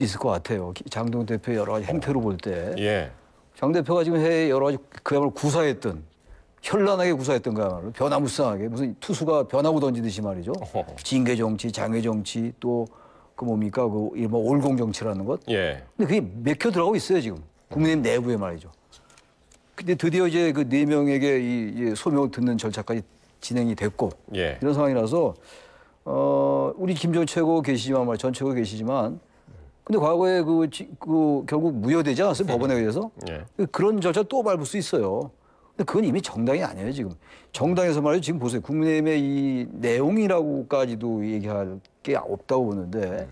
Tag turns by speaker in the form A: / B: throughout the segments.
A: 있을 것 같아요. 장동 대표의 여러 가지 행태로 볼 때.
B: 예.
A: 장 대표가 지금 해외 여러 가지 그야말로 구사했던 현란하게 구사했던 거야말로 변화무쌍하게 무슨 투수가 변화구 던지듯이 말이죠. 징계 정치, 장외 정치 또 그 뭡니까 그 일본 올공 정치라는 것.
B: 예.
A: 근데 그게 맥혀 들어가고 있어요 지금 국민의힘 내부에 말이죠. 근데 드디어 이제 그 네 명에게 이 소명을 듣는 절차까지 진행이 됐고
B: 예.
A: 이런 상황이라서 우리 김정은 최고 계시지만 말 전 최고 계시지만 근데 과거에 그 결국 무효되지 않았어요 법원에 의해서
B: 예.
A: 그런 절차 또 밟을 수 있어요. 근데 그건 이미 정당이 아니에요 지금. 정당에서 말이죠 지금 보세요 국민의힘의 이 내용이라고까지도 얘기할 게 없다고 보는데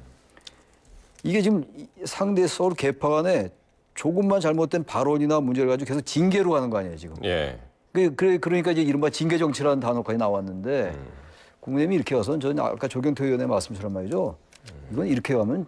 A: 이게 지금 상대 서로 개파 간에 조금만 잘못된 발언이나 문제를 가지고 계속 징계로 가는 거 아니에요 지금.
B: 예.
A: 그러니까 이제 이른바 징계 정치라는 단어까지 나왔는데 국민의힘이 이렇게 가서는 저는 아까 조경태 의원의 말씀처럼 말이죠. 이건 이렇게 가면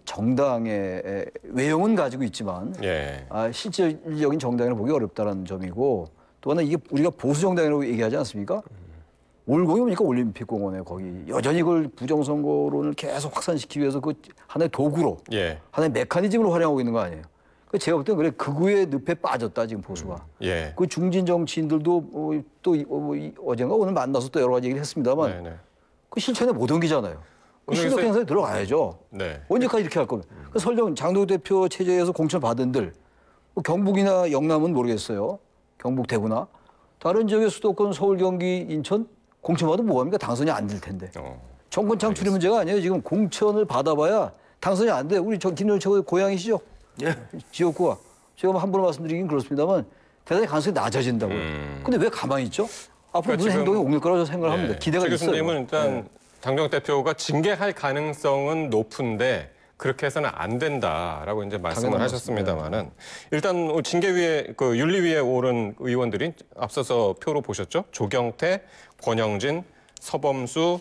A: 정당의 외형은 가지고 있지만
B: 예.
A: 실질적인 정당이라고 보기 어렵다는 점이고 또 하나 이게 우리가 보수 정당이라고 얘기하지 않습니까? 올공이 뭡니까 올림픽공원에 거기 여전히 그걸 부정선거론을 계속 확산시키기 위해서 그 하나의 도구로
B: 예.
A: 하나의 메커니즘으로 활용하고 있는 거 아니에요. 제가 볼 때는 그래 극우의 늪에 빠졌다 지금 보수가.
B: 예.
A: 그 중진 정치인들도 또 어젠가 오늘 만나서 또 여러 가지 얘기를 했습니다만
B: 네네.
A: 그 실천에 못 옮기잖아요. 그 실력 행사에 들어가야죠.
B: 네.
A: 언제까지 이렇게 할 거면. 그 설령 장동 대표 체제에서 공천을 받은 들 뭐 경북이나 영남은 모르겠어요. 경북 대구나 다른 지역의 수도권 서울 경기 인천 공천 받으면 뭐합니까? 당선이 안 될 텐데. 정권 창출이 문제가 아니에요. 지금 공천을 받아봐야 당선이 안 돼. 우리 김정은 최고의 고향이시죠?
C: 예.
A: 지역구가. 제가 함부로 말씀드리긴 그렇습니다만 대단히 가능성이 낮아진다고요. 근데 왜 가만히 있죠? 앞으로
B: 그러니까
A: 무슨 행동이
B: 지금,
A: 옮길 거라고 생각을 합니다. 기대가
B: 최
A: 있어요.
B: 교수님은 일단 장동 대표가 징계할 가능성은 높은데 그렇게 해서는 안 된다라고 이제 말씀을 하셨습니다만은 일단 징계위에 그 윤리위에 오른 의원들이 앞서서 표로 보셨죠? 조경태, 권영진, 서범수,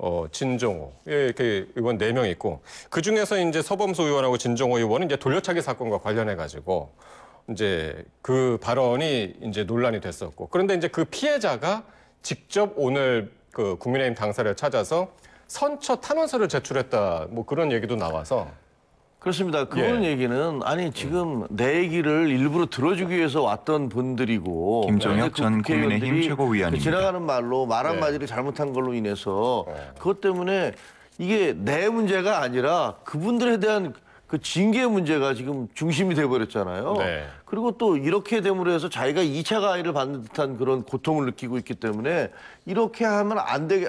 B: 진종호 이렇게 의원 4명 있고 그 중에서 이제 서범수 의원하고 진종호 의원은 이제 돌려차기 사건과 관련해 가지고 이제 그 발언이 이제 논란이 됐었고 그런데 이제 그 피해자가 직접 오늘 그 국민의힘 당사를 찾아서 선처 탄원서를 제출했다 뭐 그런 얘기도 나와서
C: 그렇습니다. 그런 얘기는 아니 지금 내 얘기를 일부러 들어주기 위해서 왔던 분들이고
D: 김종혁 전 국민의힘 최고위원입니다.
C: 지나가는 말로 말 한마디를 잘못한 걸로 인해서 그것 때문에 이게 내 문제가 아니라 그분들에 대한 그 징계 문제가 지금 중심이 돼버렸잖아요.
B: 네.
C: 그리고 또 이렇게 됨으로 해서 자기가 2차 가해를 받는 듯한 그런 고통을 느끼고 있기 때문에 이렇게 하면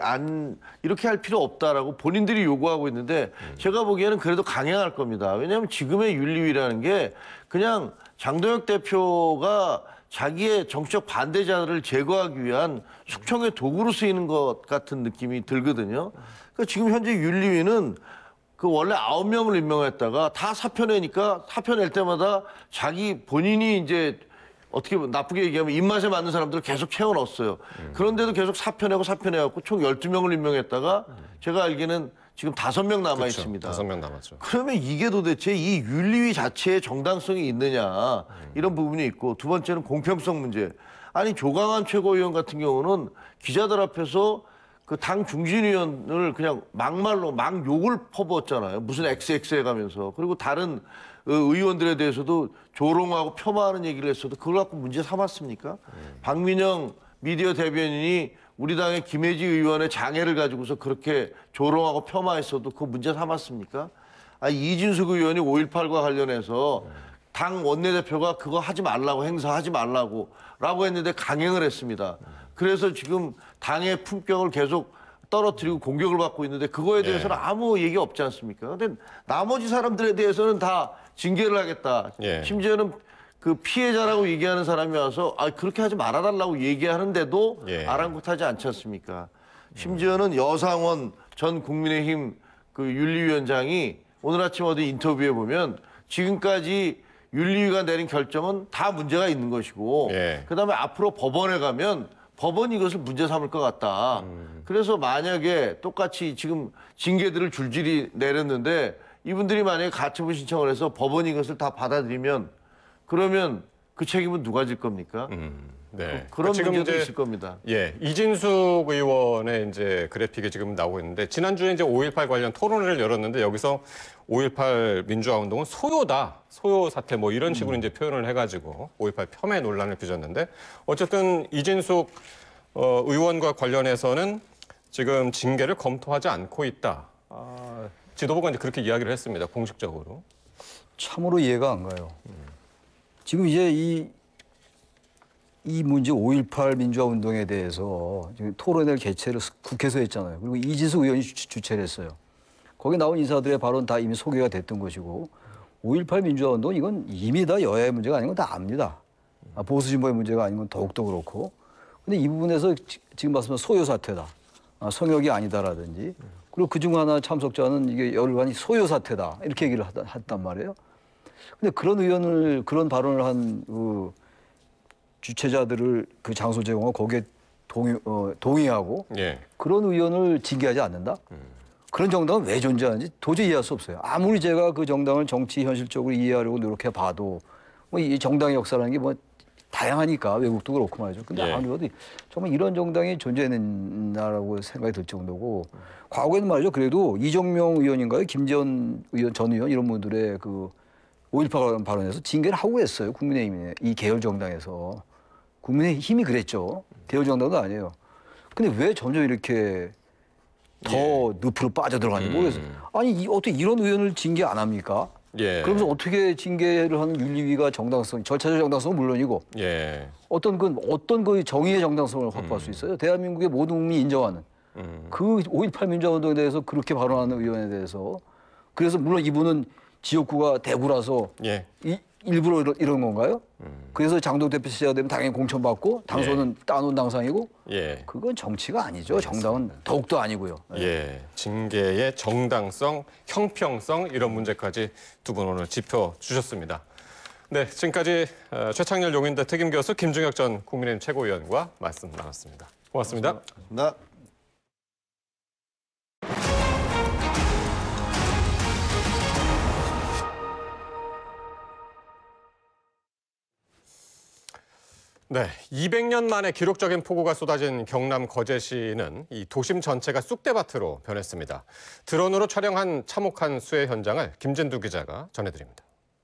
C: 이렇게 할 필요 없다라고 본인들이 요구하고 있는데 제가 보기에는 그래도 강행할 겁니다. 왜냐하면 지금의 윤리위라는 게 그냥 장동혁 대표가 자기의 정치적 반대자들을 제거하기 위한 숙청의 도구로 쓰이는 것 같은 느낌이 들거든요. 그러니까 지금 현재 윤리위는 그 원래 9명을 임명했다가 다 사표 내니까 사표 낼 때마다 자기 본인이 이제 어떻게 나쁘게 얘기하면 입맛에 맞는 사람들을 계속 채워 넣었어요. 그런데도 계속 사표 내갖고 총 12명을 임명했다가 제가 알기에는 지금 5명 남아 있습니다.
B: 5명 남았죠.
C: 그러면 이게 도대체 이 윤리위 자체의 정당성이 있느냐 이런 부분이 있고 두 번째는 공평성 문제. 아니 조강한 최고위원 같은 경우는 기자들 앞에서 그 당 중진위원을 그냥 막말로 막 욕을 퍼부었잖아요. 무슨 XX 해가면서. 그리고 다른 의원들에 대해서도 조롱하고 폄하하는 얘기를 했어도 그걸 갖고 문제 삼았습니까? 박민영 미디어 대변인이 우리 당의 김혜지 의원의 장애를 가지고서 그렇게 조롱하고 폄하했어도 그거 문제 삼았습니까? 이진숙 의원이 5.18과 관련해서 당 원내대표가 그거 하지 말라고 행사하지 말라고 라고 했는데 강행을 했습니다. 그래서 지금 당의 품격을 계속 떨어뜨리고 공격을 받고 있는데 그거에 대해서는 아무 얘기 없지 않습니까? 근데 나머지 사람들에 대해서는 다 징계를 하겠다. 심지어는 그 피해자라고 얘기하는 사람이 와서 그렇게 하지 말아달라고 얘기하는데도 아랑곳하지 않지 않습니까? 심지어는 여상원 전 국민의힘 그 윤리위원장이 오늘 아침 어디 인터뷰에 보면 지금까지 윤리위가 내린 결정은 다 문제가 있는 것이고 그다음에 앞으로 법원에 가면 법원이 이것을 문제 삼을 것 같다. 그래서 만약에 똑같이 지금 징계들을 줄줄이 내렸는데 이분들이 만약에 가처분 신청을 해서 법원이 이것을 다 받아들이면 그러면 그 책임은 누가 질 겁니까?
B: 네.
C: 그런
B: 지금
C: 문제도
B: 이제
C: 있을 겁니다.
B: 예, 이진숙 의원의 이제 그래픽이 지금 나오고 있는데 지난주에 이제 5.18 관련 토론회를 열었는데 여기서 5.18 민주화 운동은 소요다, 소요 사태 뭐 이런 식으로 이제 표현을 해가지고 5.18 폄훼 논란을 빚었는데 어쨌든 이진숙 의원과 관련해서는 지금 징계를 검토하지 않고 있다. 지도부가 이제 그렇게 이야기를 했습니다, 공식적으로.
A: 참으로 이해가 안 가요. 지금 이제 이 문제 5.18 민주화 운동에 대해서 지금 토론회를 개최를 국회에서 했잖아요. 그리고 이진숙 의원이 주최를 했어요. 거기 나온 인사들의 발언 다 이미 소개가 됐던 것이고 5.18 민주화 운동 이건 이미 다 여야의 문제가 아닌 건 다 압니다. 보수 진보의 문제가 아닌 건 더욱더 그렇고. 근데 이 부분에서 지금 말씀하신 소요 사태다. 성역이 아니다라든지. 그리고 그중 하나 참석자는 이게 열반이 소요 사태다. 이렇게 얘기를 했단 말이에요. 근데 그런 발언을 한 그 주최자들을 그 장소 제공하고 거기에 동의하고
B: 예.
A: 그런 의원을 징계하지 않는다? 그런 정당은 왜 존재하는지 도저히 이해할 수 없어요. 아무리 제가 그 정당을 정치 현실적으로 이해하려고 노력해 봐도 뭐 이 정당의 역사라는 게 뭐 다양하니까 외국도 그렇고 말이죠. 근데
B: 예.
A: 아무래도 정말 이런 정당이 존재했나라고 생각이 들 정도고 과거에는 말이죠. 그래도 이정명 의원인가요? 김재원 의원, 전 의원 이런 분들의 그 5.18 발언에서 징계를 하고 했어요. 국민의힘에 이 계열 정당에서. 국민의힘이 그랬죠. 계열 정당도 아니에요. 근데 왜 점점 이렇게 더 늪으로 빠져들어가는지 모르겠어요. 아니 어떻게 이런 의원을 징계 안 합니까?
B: 예.
A: 그러면서 어떻게 징계를 하는 윤리위가 정당성, 절차적 정당성은 물론이고
B: 예.
A: 어떤 그 정의의 정당성을 확보할 수 있어요. 대한민국의 모든 국민이 인정하는 그 5.18 민주화 운동에 대해서 그렇게 발언하는 의원에 대해서 그래서 물론 이분은 지역구가 대구라서
B: 예.
A: 일부러 이런 건가요? 그래서 장동 대표 체제가 되면 당연히 공천받고 당선은 따놓은 당상이고
B: 예.
A: 그건 정치가 아니죠. 정당은 더욱더 아니고요.
B: 예. 징계의 정당성, 형평성 이런 문제까지 두 분 오늘 짚어주셨습니다. 네, 지금까지 최창렬 용인대 특임 교수 김중혁 전 국민의힘 최고위원과 말씀 나눴습니다. 고맙습니다.
C: 나.
B: 네, 200년 만에 기록적인 폭우가 쏟아진 경남 거제시는 이 도심 전체가 쑥대밭으로 변했습니다. 드론으로 촬영한 참혹한 수해 현장을 김진두 기자가 전해드립니다.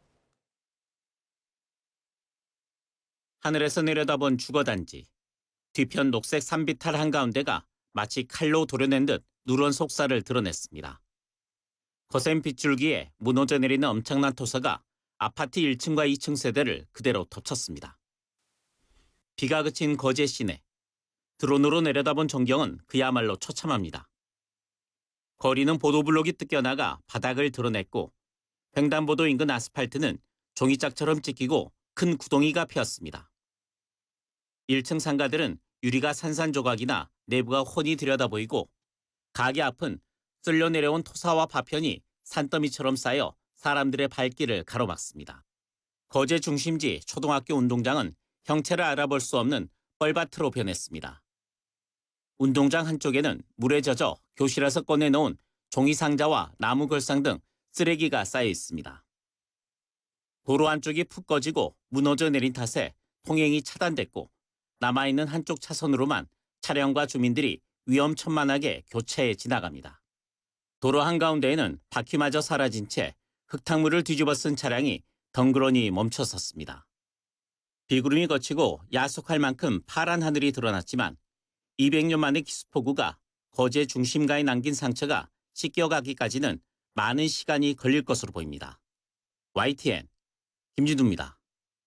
E: 하늘에서 내려다본 주거단지. 뒤편 녹색 산비탈 한가운데가 마치 칼로 도려낸 듯 누런 속살을 드러냈습니다. 거센 빗줄기에 무너져 내리는 엄청난 토사가 아파트 1층과 2층 세대를 그대로 덮쳤습니다. 비가 그친 거제 시내. 드론으로 내려다본 전경은 그야말로 처참합니다. 거리는 보도블록이 뜯겨나가 바닥을 드러냈고 횡단보도 인근 아스팔트는 종이짝처럼 찢기고 큰 구덩이가 피었습니다. 1층 상가들은 유리가 산산조각이나 내부가 훤히 들여다보이고 가게 앞은 쓸려 내려온 토사와 파편이 산더미처럼 쌓여 사람들의 발길을 가로막습니다. 거제 중심지 초등학교 운동장은 형체를 알아볼 수 없는 뻘밭으로 변했습니다. 운동장 한쪽에는 물에 젖어 교실에서 꺼내놓은 종이 상자와 나무 걸상 등 쓰레기가 쌓여 있습니다. 도로 한쪽이 푹 꺼지고 무너져 내린 탓에 통행이 차단됐고 남아있는 한쪽 차선으로만 차량과 주민들이 위험천만하게 교차해 지나갑니다. 도로 한가운데에는 바퀴마저 사라진 채 흙탕물을 뒤집어 쓴 차량이 덩그러니 멈춰섰습니다. 비구름이 거치고 야속할 만큼 파란 하늘이 드러났지만 200년 만의 기습폭우가 거제 중심가에 남긴 상처가 씻겨가기까지는 많은 시간이 걸릴 것으로 보입니다. YTN 김진두입니다.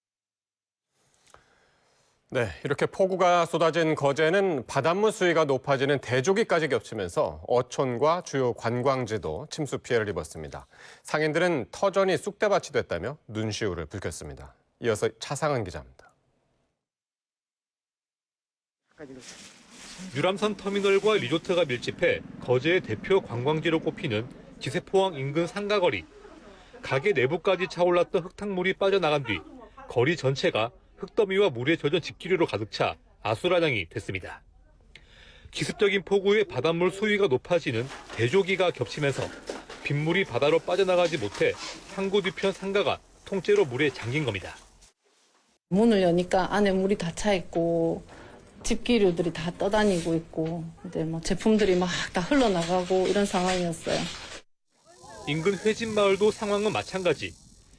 B: 네, 이렇게 폭우가 쏟아진 거제는 바닷물 수위가 높아지는 대조기까지 겹치면서 어촌과 주요 관광지도 침수 피해를 입었습니다. 상인들은 터전이 쑥대밭이 됐다며 눈시울을 붉혔습니다. 이어서 차상은 기자입니다.
F: 유람선 터미널과 리조트가 밀집해 거제의 대표 관광지로 꼽히는 지세포항 인근 상가거리. 가게 내부까지 차올랐던 흙탕물이 빠져나간 뒤 거리 전체가 흙더미와 물에 젖은 집기류로 가득 차 아수라장이 됐습니다. 기습적인 폭우에 바닷물 수위가 높아지는 대조기가 겹치면서 빗물이 바다로 빠져나가지 못해 항구 뒤편 상가가 통째로 물에 잠긴 겁니다.
G: 문을 여니까 안에 물이 다 차 있고 집기류들이 다 떠다니고 있고 이제 뭐 제품들이 막 다 흘러나가고 이런 상황이었어요.
F: 인근 회진마을도 상황은 마찬가지.